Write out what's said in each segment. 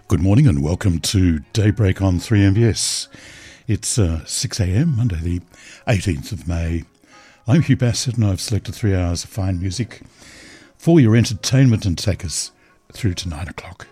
Good morning and welcome to Daybreak on 3MBS. It's 6 a.m, Monday the 18th of May. I'm Hugh Bassett and I've selected 3 hours of fine music for your entertainment and take us through to 9 o'clock.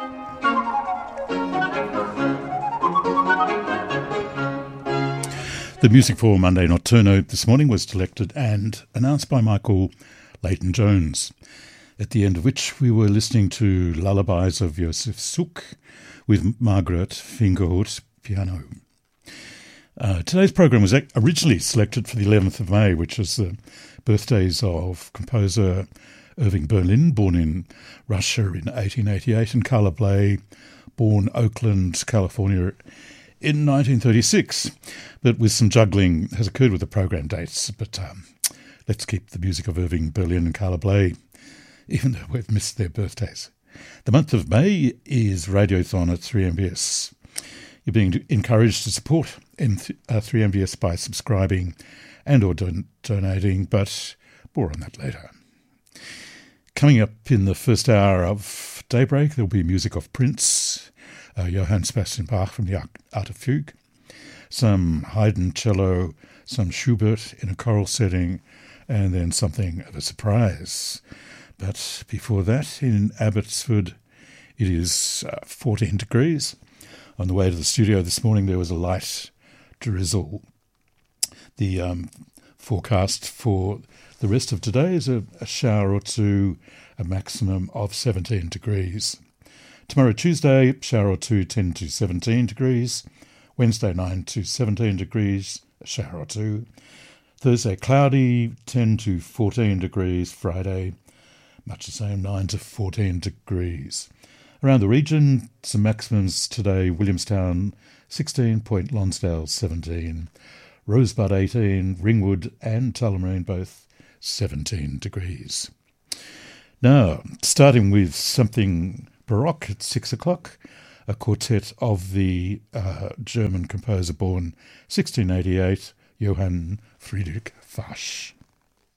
The music for Monday Nocturno this morning was selected and announced by Michael Leighton Jones, at the end of which we were listening to Lullabies of Josef Suk with Margaret Fingerhut piano. Today's program was originally selected for the 11th of May, which is the birthdays of composer Irving Berlin, born in Russia in 1888, and Carla Bley, born Oakland, California in 1936. But with some juggling has occurred with the program dates. But let's keep the music of Irving Berlin and Carla Bley, even though we've missed their birthdays. The month of May is Radiothon at 3MBS. You're being encouraged to support 3MBS by subscribing and or donating, but more on that later. Coming up in the first hour of Daybreak, there'll be music of Prince, Johann Sebastian Bach from the Art of Fugue, some Haydn cello, some Schubert in a choral setting, and then something of a surprise. But before that, in Abbotsford, it is 14 degrees. On the way to the studio this morning, there was a light drizzle. The forecast for the rest of today is a shower or two, a maximum of 17 degrees. Tomorrow, Tuesday, shower or two, 10 to 17 degrees. Wednesday, 9 to 17 degrees, a shower or two. Thursday, cloudy, 10 to 14 degrees. Friday, much the same, 9 to 14 degrees. Around the region, some maximums today: Williamstown 16, Point Lonsdale 17, Rosebud 18, Ringwood and Tullamarine both 17 degrees. Now, starting with something Baroque at 6 o'clock, a quartet of the German composer born 1688, Johann Friedrich Fasch.